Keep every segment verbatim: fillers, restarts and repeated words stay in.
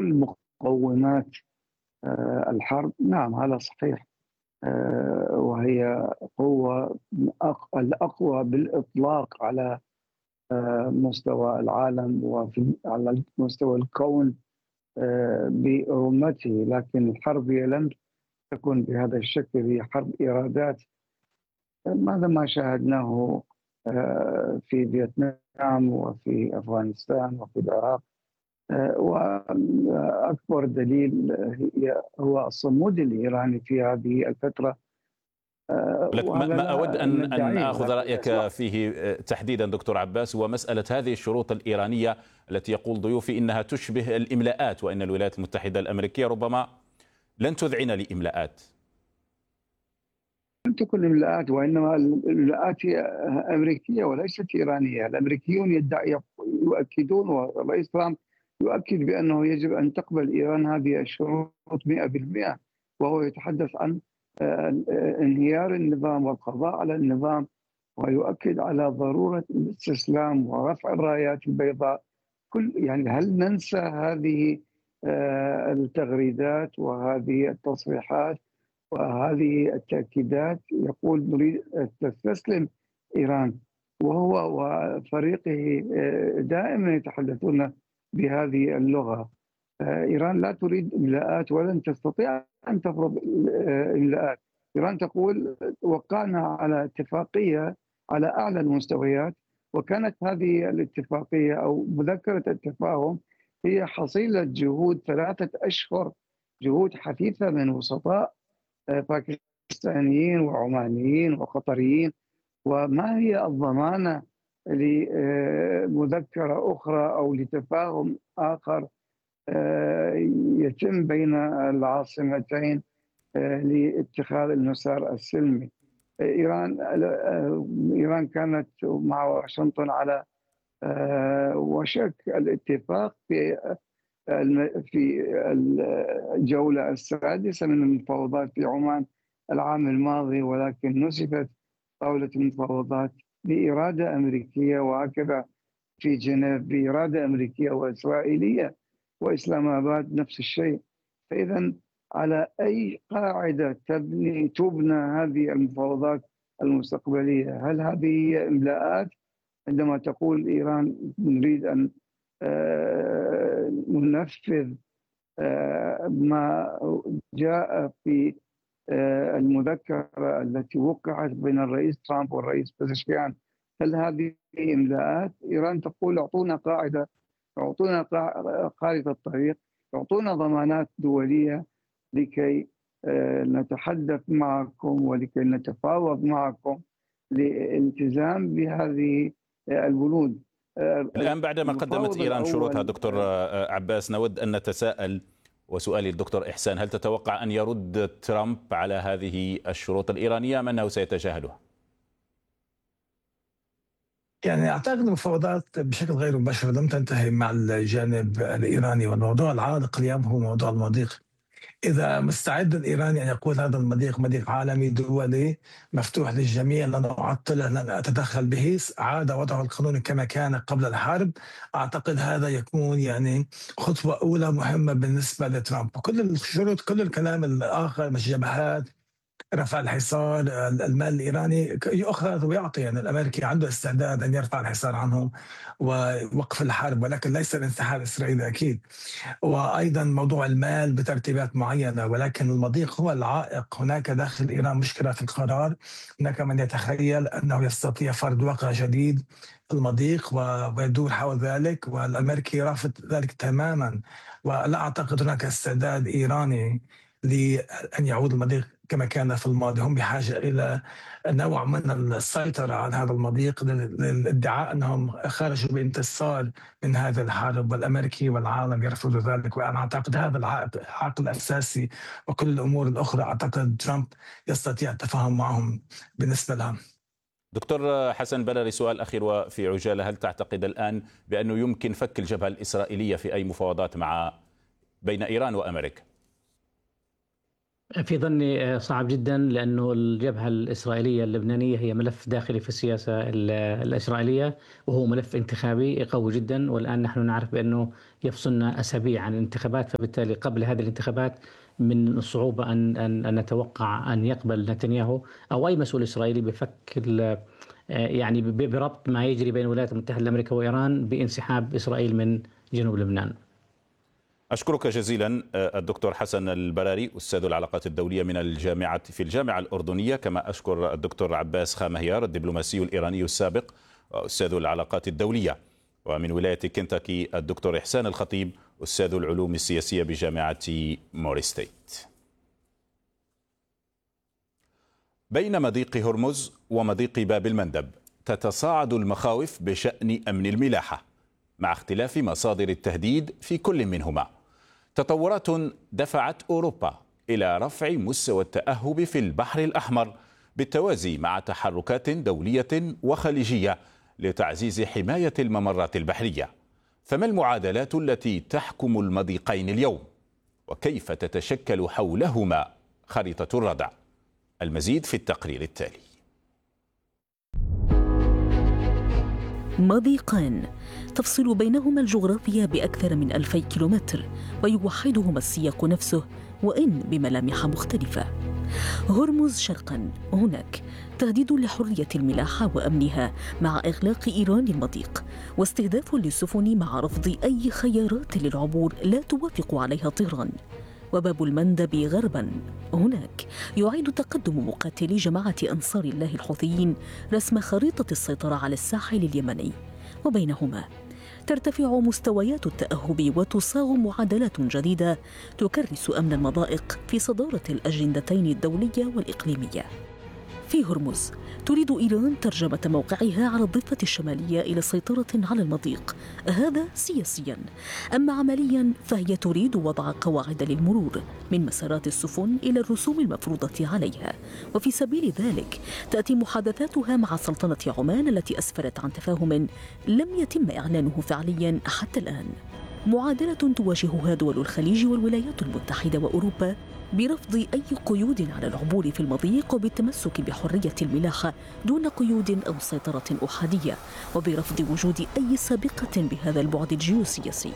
كل مقومات الحرب. نعم هذا صحيح، وهي قوة الأقوى بالإطلاق على مستوى العالم وفي على مستوى الكون برمته، لكن الحرب هي لم تكن بهذا الشكل، هي حرب إيرادات. ماذا ما شاهدناه في فيتنام وفي أفغانستان وفي العراق، وأكبر دليل هو الصمود الإيراني في هذه الفترة. ما أود أن أن آخذ رأيك فيه تحديدا دكتور عباس، ومسألة هذه الشروط الإيرانية التي يقول ضيوفي إنها تشبه الإملاءات، وإن الولايات المتحدة الأمريكية ربما لن تذعن لإملاءات. لم تكن إملاءات، وإنما الإملاءات هي أمريكية وليست إيرانية. الأمريكيون يدعي يؤكدون، والرئيس ترامب يؤكد بأنه يجب أن تقبل إيران هذه الشروط مئة بالمئة، وهو يتحدث عن انهيار النظام والقضاء على النظام، ويؤكد على ضرورة الاستسلام ورفع الرايات البيضاء. كل يعني هل ننسى هذه التغريدات وهذه التصريحات وهذه التأكيدات؟ يقول نريد تستسلم إيران، وهو وفريقه دائما يتحدثون بهذه اللغة. إيران لا تريد إملاءات ولن تستطيع أن تفرض إملاءات. إيران تقول وقعنا على اتفاقية على أعلى المستويات، وكانت هذه الاتفاقية أو مذكرة التفاهم هي حصيلة جهود ثلاثة أشهر، جهود حثيثة من وسطاء باكستانيين وعمانيين وقطريين. وما هي الضمانة لمذكرة أخرى أو لتفاهم آخر يتم بين العاصمتين لاتخاذ المسار السلمي؟ إيران إيران كانت مع واشنطن على وشك الاتفاق في في الجولة السادسة من المفاوضات في عمان العام الماضي، ولكن نسفت طاولة المفاوضات بإرادة أمريكية، وهكذا في جنيف بإرادة أمريكية وإسرائيلية، وإسلام آباد نفس الشيء. فإذا على أي قاعدة تبني تبنى هذه المفاوضات المستقبلية؟ هل هذه هي إملاءات عندما تقول إيران نريد أن ننفذ ما جاء في المذكرة التي وقعت بين الرئيس ترامب والرئيس بزشكيان؟ هل هذه إملاءات؟ إيران تقول اعطونا قاعدة، اعطونا خارطة طريق، اعطونا ضمانات دولية لكي نتحدث معكم ولكي نتفاوض معكم للالتزام بهذه البنود. الآن بعدما قدمت إيران شروطها دكتور عباس، نود أن نتساءل، وسؤالي الدكتور إحسان، هل تتوقع أن يرد ترامب على هذه الشروط الإيرانية أم أنه سيتجاهلها؟ يعني أعتقد المفاوضات بشكل غير مباشر لم تنتهي مع الجانب الإيراني، والموضوع العالق اليوم هو موضوع المضيق. إذا مستعد الإيراني أن يقول هذا المضيق مضيق عالمي دولي مفتوح للجميع لن أعطله لن أتدخل به، عاد وضعه القانوني كما كان قبل الحرب، أعتقد هذا يكون يعني خطوة أولى مهمة بالنسبة لترامب. وكل الشروط كل الكلام الآخر مشابهات، رفع الحصار، المال الإيراني يؤخذ ويعطي. يعني الأمريكي عنده استعداد أن يرفع الحصار عنهم ووقف الحرب، ولكن ليس الانسحاب الإسرائيلي أكيد. وأيضا موضوع المال بترتيبات معينة، ولكن المضيق هو العائق. هناك داخل إيران مشكلة في القرار، هناك من يتخيل أنه يستطيع فرض واقع جديد في المضيق ويدور حول ذلك، والأمريكي رافض ذلك تماما. ولا أعتقد هناك استعداد إيراني لأن يعود المضيق كما كان في الماضي. هم بحاجة إلى نوع من السيطرة على هذا المضيق للادعاء أنهم خرجوا بانتصار من هذا الحرب، والأمريكي والعالم يرفضوا ذلك. وأنا أعتقد هذا العائق الأساسي، وكل الأمور الأخرى أعتقد ترامب يستطيع التفاهم معهم بالنسبة لهم. دكتور حسن بلالي، سؤال أخير وفي عجالة، هل تعتقد الآن بأنه يمكن فك الجبهة الإسرائيلية في أي مفاوضات مع بين إيران وأمريكا؟ في ظني صعب جدا، لأنه الجبهة الإسرائيلية اللبنانية هي ملف داخلي في السياسة الإسرائيلية، وهو ملف انتخابي قوي جدا، والآن نحن نعرف بأنه يفصلنا أسابيع عن الانتخابات، فبالتالي قبل هذه الانتخابات من الصعوبة أن, أن, أن نتوقع أن يقبل نتنياهو أو أي مسؤول إسرائيلي بفك يعني بربط ما يجري بين الولايات المتحدة الأمريكية وإيران بانسحاب إسرائيل من جنوب لبنان. أشكرك جزيلا الدكتور حسن البراري، أستاذ العلاقات الدولية من الجامعة في الجامعة الأردنية، كما أشكر الدكتور عباس خامهيار الدبلوماسي الإيراني السابق وأستاذ العلاقات الدولية، ومن ولاية كنتاكي الدكتور إحسان الخطيب أستاذ العلوم السياسية بجامعة موري ستيت. بين مضيق هرمز ومضيق باب المندب تتصاعد المخاوف بشأن أمن الملاحة مع اختلاف مصادر التهديد في كل منهما. تطورات دفعت أوروبا إلى رفع مستوى التأهب في البحر الأحمر بالتوازي مع تحركات دولية وخليجية لتعزيز حماية الممرات البحرية. فما المعادلات التي تحكم المضيقين اليوم؟ وكيف تتشكل حولهما خريطة الردع؟ المزيد في التقرير التالي. مضيقان تفصل بينهما الجغرافيا بأكثر من ألفي كيلومتر، ويوحدهما السياق نفسه وإن بملامح مختلفة. هرمز شرقاً، هناك تهديد لحرية الملاحة وأمنها مع إغلاق إيران المضيق، واستهداف للسفن مع رفض أي خيارات للعبور لا توافق عليها طهران. وباب المندب غرباً، هناك يعيد تقدم مقاتلي جماعة أنصار الله الحوثيين رسم خريطة السيطرة على الساحل اليمني، وبينهما ترتفع مستويات التأهب وتصاغ معادلات جديدة تكرس أمن المضائق في صدارة الأجندتين الدولية والإقليمية. في هرمز تريد إيران ترجمة موقعها على الضفة الشمالية إلى سيطرة على المضيق، هذا سياسياً. أما عملياً فهي تريد وضع قواعد للمرور من مسارات السفن إلى الرسوم المفروضة عليها، وفي سبيل ذلك تأتي محادثاتها مع سلطنة عمان التي أسفرت عن تفاهم لم يتم إعلانه فعلياً حتى الآن. معادلة تواجهها دول الخليج والولايات المتحدة وأوروبا برفض أي قيود على العبور في المضيق، وبالتمسك بحرية الملاحة دون قيود أو سيطرة أحادية، وبرفض وجود أي سابقة بهذا البعد الجيوسياسي.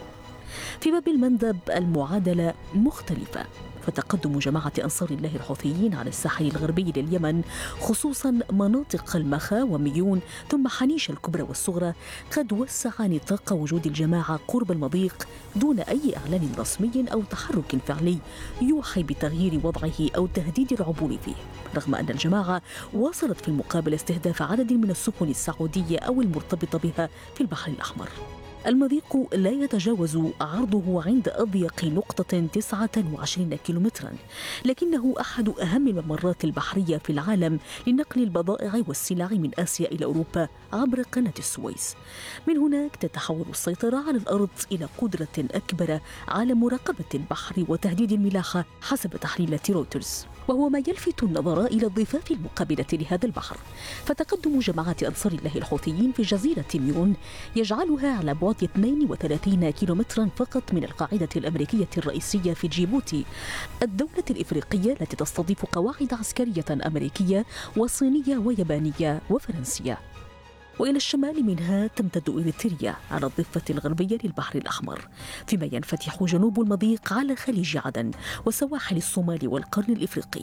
في باب المندب المعادلة مختلفة، فتقدم جماعة أنصار الله الحوثيين على الساحل الغربي لليمن، خصوصاً مناطق المخا وميون ثم حنيش الكبرى والصغرى، قد وسع نطاق وجود الجماعة قرب المضيق دون أي إعلان رسمي أو تحرك فعلي يوحي بتغيير وضعه أو تهديد العبور فيه، رغم أن الجماعة واصلت في المقابل استهداف عدد من السفن السعودية أو المرتبطة بها في البحر الأحمر. المضيق لا يتجاوز عرضه عند أضيق نقطة تسعة وعشرين كيلومتراً، لكنه أحد أهم الممرات البحرية في العالم لنقل البضائع والسلع من آسيا إلى أوروبا عبر قناة السويس. من هناك تتحول السيطرة على الأرض إلى قدرة أكبر على مراقبة البحر وتهديد الملاحة حسب تحليلات رويترز، وهو ما يلفت النظر إلى الضفاف المقابلة لهذا البحر. فتقدم جماعة أنصار الله الحوثيين في جزيرة ميون يجعلها على بعد اثنين وثلاثين كيلومترا فقط من القاعدة الأمريكية الرئيسية في جيبوتي، الدولة الإفريقية التي تستضيف قواعد عسكرية أمريكية وصينية ويابانية وفرنسية. وإلى الشمال منها تمتد إريتريا على الضفة الغربية للبحر الأحمر، فيما ينفتح جنوب المضيق على خليج عدن وسواحل الصومال والقرن الإفريقي.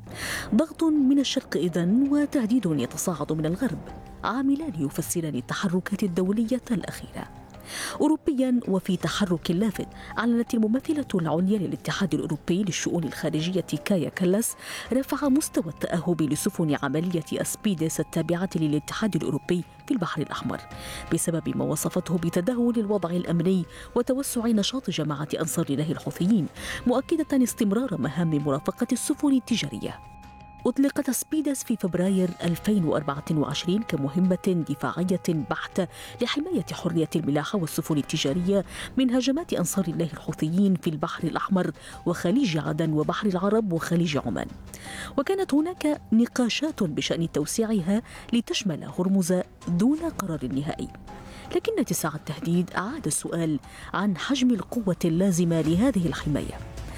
ضغط من الشرق إذن وتهديد يتصاعد من الغرب، عاملان يفسران التحركات الدولية الأخيرة. أوروبياً، وفي تحرك لافت أعلنت الممثلة العليا للاتحاد الأوروبي للشؤون الخارجية كايا كالاس رفع مستوى التأهب لسفن عملية أسبيدس التابعة للاتحاد الأوروبي في البحر الأحمر بسبب ما وصفته بتدهور الوضع الأمني وتوسع نشاط جماعة أنصار الله الحوثيين، مؤكدة استمرار مهام مرافقة السفن التجارية. أطلقت سبيدس في فبراير ألفين وأربعة وعشرين كمهمة دفاعية بحتة لحماية حرية الملاحة والسفن التجارية من هجمات أنصار الله الحوثيين في البحر الأحمر وخليج عدن وبحر العرب وخليج عمان. وكانت هناك نقاشات بشأن توسيعها لتشمل هرمز دون قرار نهائي، لكن اتساع التهديد أعاد السؤال عن حجم القوة اللازمة لهذه الحماية.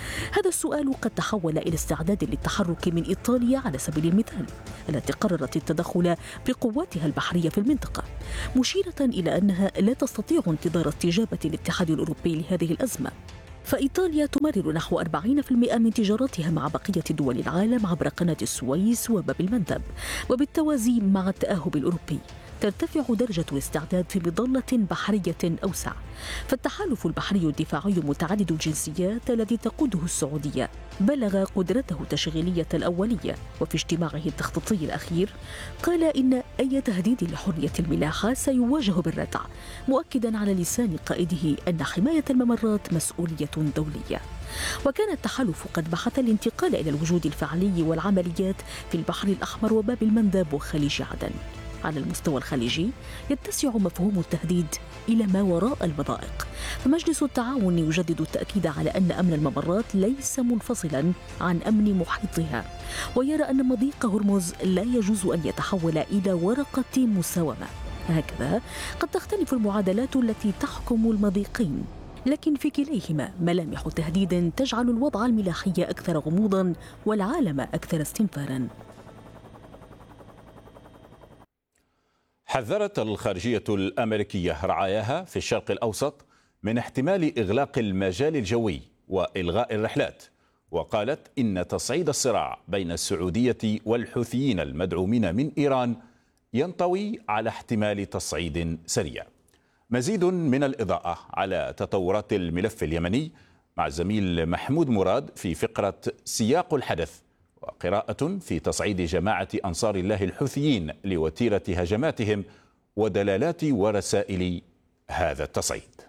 هذا السؤال قد تحول إلى استعداد للتحرك من إيطاليا على سبيل المثال، التي قررت التدخل بقواتها البحرية في المنطقة، مشيرة إلى أنها لا تستطيع انتظار استجابة الاتحاد الأوروبي لهذه الأزمة. فإيطاليا تمرر نحو أربعين بالمئة من تجارتها مع بقية دول العالم عبر قناة السويس وباب المندب، وبالتوازي مع التأهب الأوروبي ترتفع درجة الاستعداد في مظلة بحرية أوسع. فالتحالف البحري الدفاعي متعدد الجنسيات الذي تقوده السعودية بلغ قدرته التشغيلية الأولية، وفي اجتماعه التخطيطي الأخير قال إن أي تهديد لحرية الملاحة سيواجه بالردع، مؤكدا على لسان قائده أن حماية الممرات مسؤولية دولية. وكان التحالف قد بحث الانتقال إلى الوجود الفعلي والعمليات في البحر الأحمر وباب المندب وخليج عدن. على المستوى الخليجي يتسع مفهوم التهديد إلى ما وراء المضائق، فمجلس التعاون يجدد التأكيد على أن أمن الممرات ليس منفصلا عن أمن محيطها، ويرى أن مضيق هرمز لا يجوز أن يتحول إلى ورقة مساومة. هكذا قد تختلف المعادلات التي تحكم المضيقين، لكن في كليهما ملامح تهديد تجعل الوضع الملاحي أكثر غموضا والعالم أكثر استنفارا. حذرت الخارجية الأمريكية رعاياها في الشرق الأوسط من احتمال إغلاق المجال الجوي وإلغاء الرحلات، وقالت إن تصعيد الصراع بين السعودية والحوثيين المدعومين من إيران ينطوي على احتمال تصعيد سريع. مزيد من الإضاءة على تطورات الملف اليمني مع الزميل محمود مراد في فقرة سياق الحدث، وقراءة في تصعيد جماعة أنصار الله الحوثيين لوتيرة هجماتهم ودلالات ورسائل هذا التصعيد.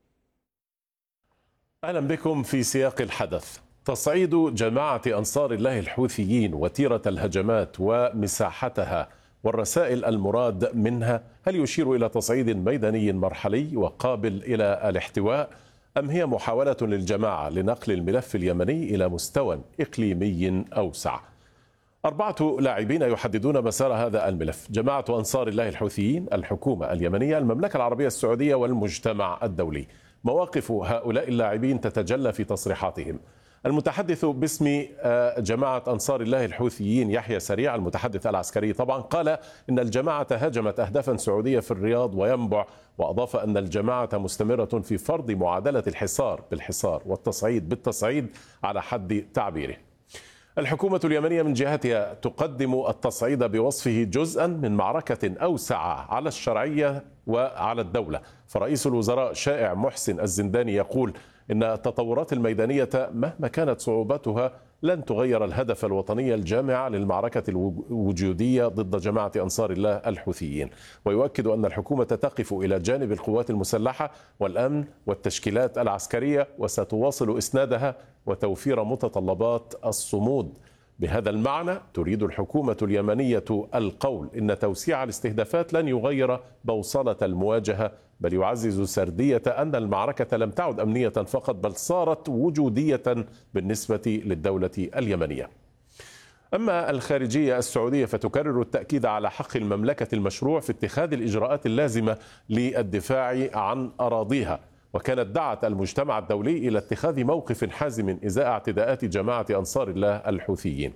أهلا بكم في سياق الحدث. تصعيد جماعة أنصار الله الحوثيين وتيرة الهجمات ومساحتها والرسائل المراد منها، هل يشير إلى تصعيد ميداني مرحلي وقابل إلى الاحتواء، أم هي محاولة للجماعة لنقل الملف اليمني إلى مستوى إقليمي أوسع؟ أربعة لاعبين يحددون مسار هذا الملف: جماعة أنصار الله الحوثيين، الحكومة اليمنية، المملكة العربية السعودية والمجتمع الدولي. مواقف هؤلاء اللاعبين تتجلى في تصريحاتهم. المتحدث باسم جماعة أنصار الله الحوثيين يحيى سريع، المتحدث العسكري طبعا، قال إن الجماعة هاجمت أهدافا سعودية في الرياض وينبع، وأضاف أن الجماعة مستمرة في فرض معادلة الحصار بالحصار والتصعيد بالتصعيد على حد تعبيره. الحكومة اليمنية من جهتها تقدم التصعيد بوصفه جزءا من معركة أوسع على الشرعية وعلى الدولة. فرئيس الوزراء شائع محسن الزنداني يقول إن التطورات الميدانية مهما كانت صعوبتها لن تغير الهدف الوطني الجامع للمعركة الوجودية ضد جماعة أنصار الله الحوثيين، ويؤكد أن الحكومة تقف إلى جانب القوات المسلحة والأمن والتشكيلات العسكرية، وستواصل إسنادها وتوفير متطلبات الصمود. بهذا المعنى تريد الحكومة اليمنية القول إن توسيع الاستهدافات لن يغير بوصلة المواجهة، بل يعزز سردية أن المعركة لم تعد أمنية فقط، بل صارت وجودية بالنسبة للدولة اليمنية. أما الخارجية السعودية فتكرر التأكيد على حق المملكة المشروع في اتخاذ الإجراءات اللازمة للدفاع عن أراضيها، وكانت دعت المجتمع الدولي إلى اتخاذ موقف حازم إزاء اعتداءات جماعة أنصار الله الحوثيين.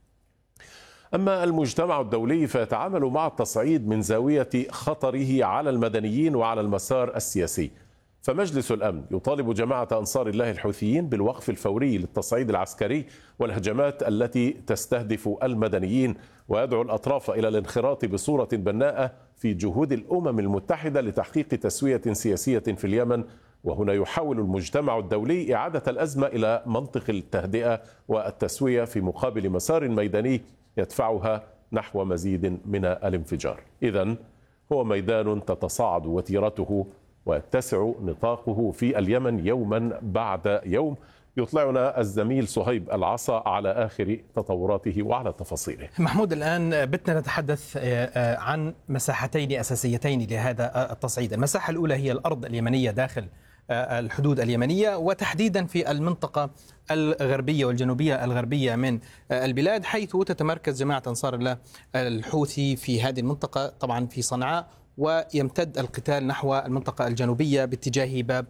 أما المجتمع الدولي فيتعامل مع التصعيد من زاوية خطره على المدنيين وعلى المسار السياسي. فمجلس الأمن يطالب جماعة أنصار الله الحوثيين بالوقف الفوري للتصعيد العسكري والهجمات التي تستهدف المدنيين، ويدعو الأطراف إلى الانخراط بصورة بناءة في جهود الأمم المتحدة لتحقيق تسوية سياسية في اليمن. وهنا يحاول المجتمع الدولي إعادة الأزمة إلى منطق التهدئة والتسوية في مقابل مسار ميداني يدفعها نحو مزيد من الانفجار. إذن هو ميدان تتصاعد وتيرته ويتسع نطاقه في اليمن يوما بعد يوم. يطلعنا الزميل صهيب العصا على آخر تطوراته وعلى تفاصيله. محمود، الآن بدنا نتحدث عن مساحتين أساسيتين لهذا التصعيد. المساحة الأولى هي الأرض اليمنية داخل الحدود اليمنية، وتحديدا في المنطقة الغربية والجنوبية الغربية من البلاد، حيث تتمركز جماعة أنصار الله الحوثي في هذه المنطقة، طبعا في صنعاء، ويمتد القتال نحو المنطقة الجنوبية باتجاه باب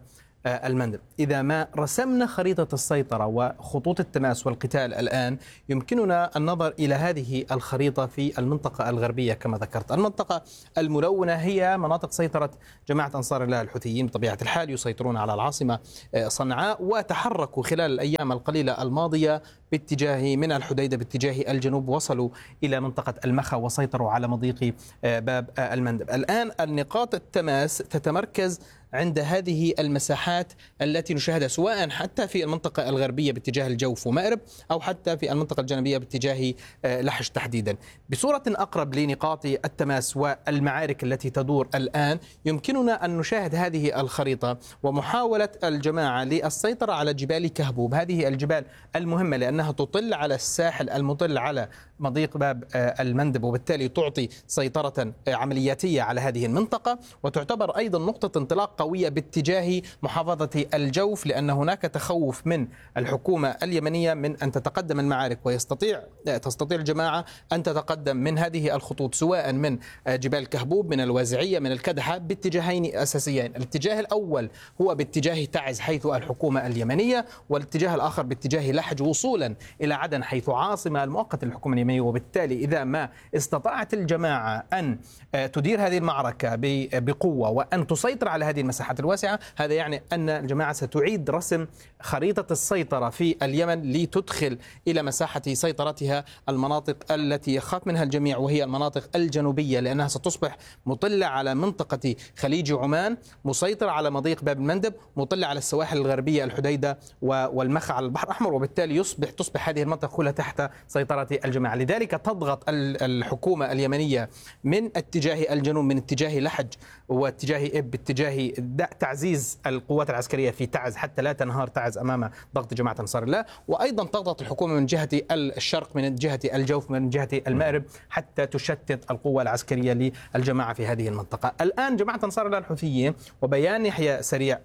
المندب. إذا ما رسمنا خريطة السيطرة وخطوط التماس والقتال الآن، يمكننا النظر إلى هذه الخريطة في المنطقة الغربية كما ذكرت. المنطقة الملونة هي مناطق سيطرة جماعة أنصار الله الحوثيين بطبيعة الحال، يسيطرون على العاصمة صنعاء، وتحركوا خلال الأيام القليلة الماضية باتجاه من الحديدة باتجاه الجنوب، وصلوا إلى منطقة المخا وسيطروا على مضيق باب المندب. الآن النقاط التماس تتمركز عند هذه المساحات التي نشاهدها سواء حتى في المنطقة الغربية باتجاه الجوف ومأرب أو حتى في المنطقة الجنوبية باتجاه لحج تحديدا. بصورة أقرب لنقاط التماس والمعارك التي تدور الآن، يمكننا أن نشاهد هذه الخريطة ومحاولة الجماعة للسيطرة على جبال كهبوب. هذه الجبال المهمة لأنها تطل على الساحل المطل على مضيق باب المندب، وبالتالي تعطي سيطرة عملياتية على هذه المنطقة، وتعتبر أيضا نقطة انطلاق قوية باتجاه محافظة الجوف، لأن هناك تخوف من الحكومة اليمنية من أن تتقدم المعارك، ويستطيع تستطيع الجماعة أن تتقدم من هذه الخطوط سواء من جبال كهبوب، من الوازعية، من الكدحة، باتجاهين أساسيين. الاتجاه الأول هو باتجاه تعز حيث الحكومة اليمنية، والاتجاه الآخر باتجاه لحج وصولا إلى عدن حيث عاصمة المؤقتة للحكومة اليمنية. وبالتالي إذا ما استطاعت الجماعة أن تدير هذه المعركة بقوة وأن تسيطر على هذه المساحات الواسعة، هذا يعني أن الجماعة ستعيد رسم خريطة السيطرة في اليمن لتدخل إلى مساحة سيطرتها المناطق التي يخاف منها الجميع، وهي المناطق الجنوبية، لأنها ستصبح مطلة على منطقة خليج عمان، مسيطرة على مضيق باب المندب، مطلة على السواحل الغربية الحديدة والمخا على البحر الأحمر، وبالتالي يصبح تصبح هذه المنطقة كلها تحت سيطرة الجماعة. لذلك تضغط الحكومة اليمنية من اتجاه الجنوب، من اتجاه لحج واتجاه إب، باتجاه تعزيز القوات العسكرية في تعز حتى لا تنهار تعز أمام ضغط جماعة أنصار الله، وأيضا تضغط الحكومة من جهة الشرق، من جهة الجوف، من جهة المأرب، حتى تشتت القوة العسكرية للجماعة في هذه المنطقة. الآن جماعة أنصار الله الحوثيين، وبيان يحيى سريع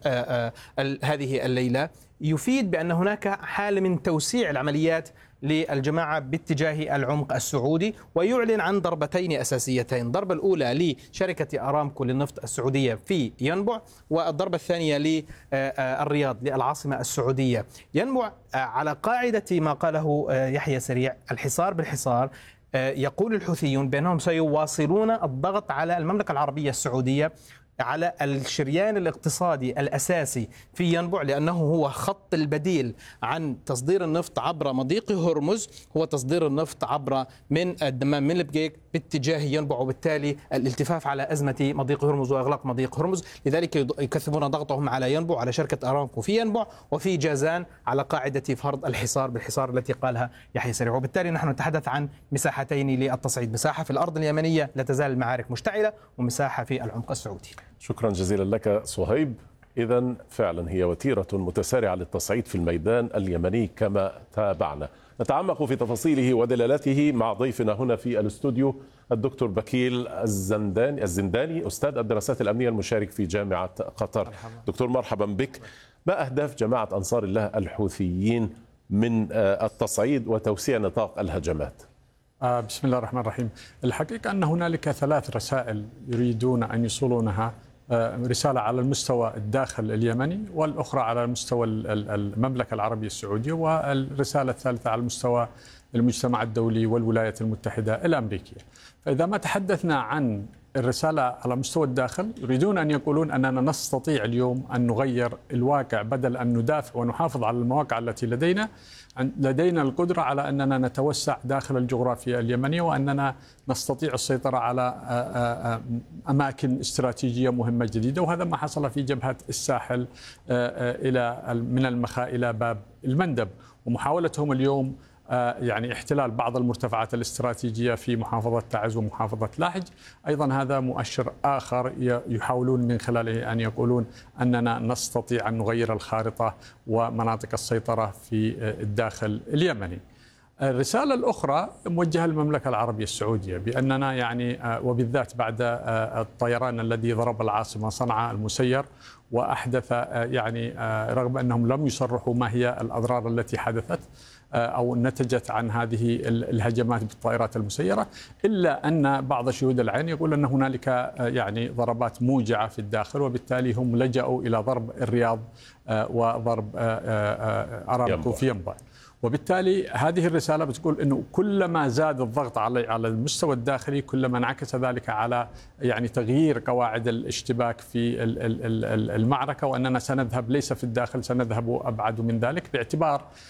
هذه الليلة يفيد بأن هناك حالة من توسيع العمليات للجماعة باتجاه العمق السعودي، ويعلن عن ضربتين أساسيتين. الضربة الأولى لشركة أرامكو للنفط السعودية في ينبع، والضربة الثانية للرياض للعاصمة السعودية. ينبع على قاعدة ما قاله يحيى سريع، الحصار بالحصار، يقول الحوثيون بأنهم سيواصلون الضغط على المملكة العربية السعودية، على الشريان الاقتصادي الأساسي في ينبع، لأنه هو خط البديل عن تصدير النفط عبر مضيق هرمز، هو تصدير النفط عبر من الدمام من البقيق باتجاه ينبع، وبالتالي الالتفاف على أزمة مضيق هرمز وإغلاق مضيق هرمز. لذلك يكثفون ضغطهم على ينبع، على شركة أرامكو في ينبع وفي جازان، على قاعدة فرض الحصار بالحصار التي قالها يحيى سريع. وبالتالي نحن نتحدث عن مساحتين للتصعيد، مساحة في الأرض اليمنية لا تزال المعارك مشتعلة، ومساحة في العمق السعودي. شكرا جزيلا لك صهيب. إذن فعلا هي وتيرة متسارعة للتصعيد في الميدان اليمني كما تابعنا. نتعمق في تفاصيله ودلالته مع ضيفنا هنا في الاستوديو الدكتور بكيل الزنداني الزنداني أستاذ الدراسات الأمنية المشارك في جامعة قطر. مرحبا. دكتور مرحبا بك. ما أهداف جماعة أنصار الله الحوثيين من التصعيد وتوسيع نطاق الهجمات؟ بسم الله الرحمن الرحيم. الحقيقة أن هنالك ثلاث رسائل يريدون أن يوصلونها، رسالة على المستوى الداخل اليمني، والأخرى على مستوى المملكة العربية السعودية، والرسالة الثالثة على مستوى المجتمع الدولي والولايات المتحدة الأمريكية. فإذا ما تحدثنا عن الرسالة على مستوى الداخل، يريدون أن يقولون أننا نستطيع اليوم أن نغير الواقع، بدل أن ندافع ونحافظ على المواقع التي لدينا، لدينا القدرة على أننا نتوسع داخل الجغرافيا اليمنية، وأننا نستطيع السيطرة على أماكن استراتيجية مهمة جديدة. وهذا ما حصل في جبهة الساحل إلى من المخا إلى باب المندب، ومحاولتهم اليوم يعني احتلال بعض المرتفعات الاستراتيجية في محافظة تعز ومحافظة لاحج. أيضا هذا مؤشر آخر يحاولون من خلاله أن يقولون أننا نستطيع أن نغير الخارطة ومناطق السيطرة في الداخل اليمني. الرسالة الأخرى موجهة للمملكة العربية السعودية، بأننا يعني وبالذات بعد الطيران الذي ضرب العاصمة صنعاء المسير، وأحدث يعني رغم أنهم لم يصرحوا ما هي الأضرار التي حدثت أو نتجت عن هذه الهجمات بالطائرات المسيرة، إلا أن بعض شهود العين يقول أن هنالك يعني ضربات موجعة في الداخل، وبالتالي هم لجأوا إلى ضرب الرياض وضرب أرامكو في ينبع. وبالتالي هذه الرسالة بتقول أنه كلما زاد الضغط على على المستوى الداخلي كلما انعكس ذلك على يعني تغيير قواعد الاشتباك في المعركة، وأننا سنذهب ليس في الداخل، سنذهب أبعد من ذلك، باعتبار